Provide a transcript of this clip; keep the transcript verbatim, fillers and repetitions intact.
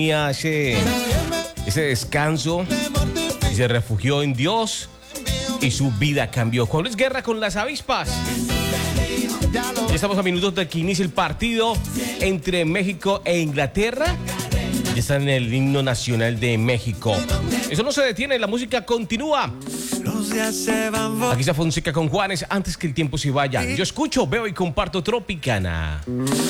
ese, ese descanso y se refugió en Dios y su vida cambió. Juan Luis Guerra con las avispas. Ya estamos a minutos de que inicie el partido entre México e Inglaterra. Ya está en el himno nacional de México. Eso no se detiene, la música continúa. Aquí está Fonseca con Juanes, antes que el tiempo se vaya. Yo escucho, veo y comparto Tropicana.